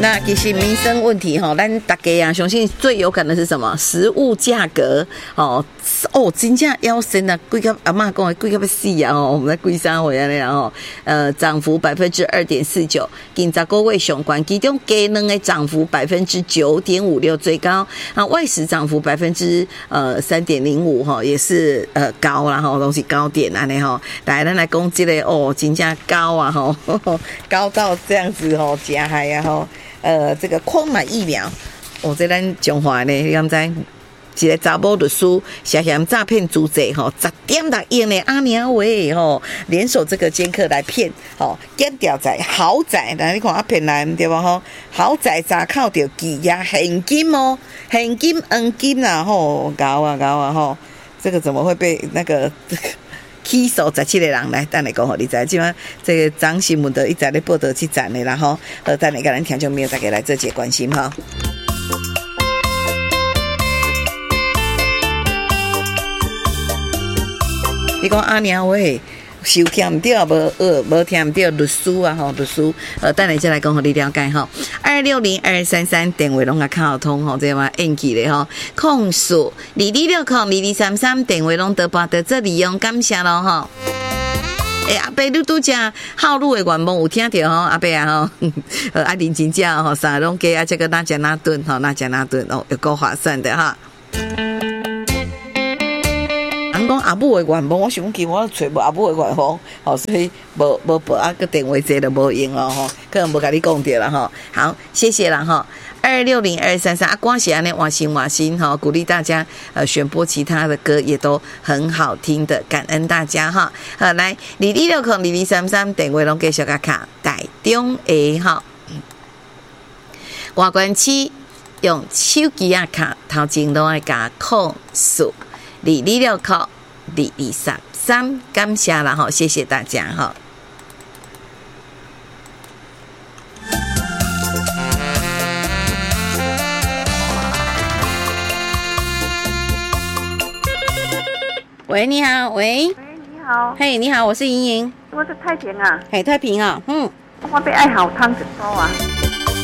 那其实民生问题哈，咱大家啊，相信最有感的是什么？食物价格哦，真正腰身啊，贵到阿嬷讲的贵到要死啊！我们在贵三回来了涨幅2.49%，近10个月上悬，其中鸡卵的涨幅9.56%最高，啊，外食涨幅3.05%哈，也是高啦哈，都是高点安尼哈。来，咱来讲这个真正高啊哈，高到这样子吼，真害啊吼。这个狂买疫苗，这咱中华呢，你敢知？一个查某律师涉嫌诈骗租债吼，10.6亿呢，阿娘喂吼，联手这个奸客来骗吼，减掉在豪宅，来你看啊骗来对吧吼？豪宅查靠着抵押现金哦，现金黄金啦吼，搞啊吼，这个怎么会被那个？起诉17个人来，等下讲互你知，即摆这个张新闻的一直咧报道去站的啦吼，等下甲咱听众朋友大家来做一个关心哈。你讲阿娘喂，收听唔到无听唔到律师啊吼，律师等下再来讲互你了解吼。260-233电话拢甲敲通吼，这嘛延期咧吼。控诉22602233电话拢得拨得做利用，感谢咯吼。阿伯你拄只好路的愿望有听到吼，阿伯啊吼，啊认真食吼，啥拢加啊这个哪吃哪顿吼，哪吃哪顿哦，又够划算的哈。人讲阿母的愿望，我想见我找无阿母的愿望，吼，所以无报啊个电话接都无用哦，吼，可能无甲你讲着啦吼。好，谢谢啦吼。260-233啊，光是安尼换心哈，鼓励大家选播其他的歌也都很好听的，感恩大家哈。好，来22602233电话拢继续甲卡台中的哈，外关区用手机啊卡头前拢爱加控诉22602233，感谢啦哈，谢谢大家哈。喂，你好，喂， 你好， 嘿，你好，我是莹莹， 我是太平啊， 嘿，太平啊， 我被爱好汤子多啊。